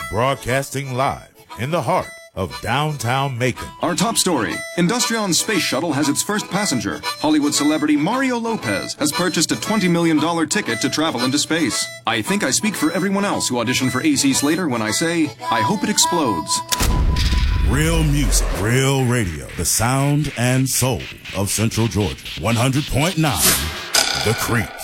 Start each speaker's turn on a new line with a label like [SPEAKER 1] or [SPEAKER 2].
[SPEAKER 1] Broadcasting live in the heart of downtown Macon.
[SPEAKER 2] Our top story, Industrion Space Shuttle has its first passenger. Hollywood celebrity Mario Lopez has purchased a $20 million ticket to travel into space. I think I speak for everyone else who auditioned for AC Slater when I say, I hope it explodes.
[SPEAKER 1] Real music, real radio, the sound and soul of Central Georgia. 100.9, The Creek.